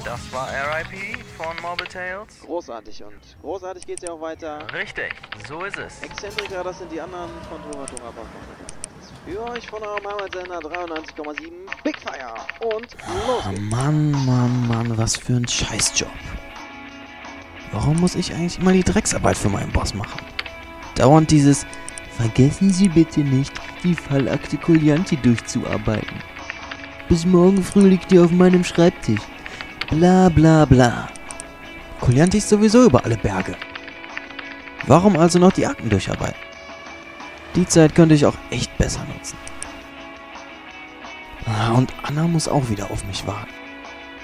Das war RIP von Mobile Tales. Großartig, und großartig geht's ja auch weiter. Richtig, so ist es. Exzentriker, das sind die anderen von Thomas Dungerbach. Für euch von eurem Heimatsender 93,7 Big Fire. Und los geht's. Mann, was für ein Scheißjob. Warum muss ich eigentlich immer die Drecksarbeit für meinen Boss machen? Dauernd dieses "Vergessen Sie bitte nicht, die Fallakte Collianti durchzuarbeiten. Bis morgen früh liegt die auf meinem Schreibtisch. Bla bla bla." Collianti ist sowieso über alle Berge. Warum also noch die Akten durcharbeiten? Die Zeit könnte ich auch echt besser nutzen. Und Anna muss auch wieder auf mich warten.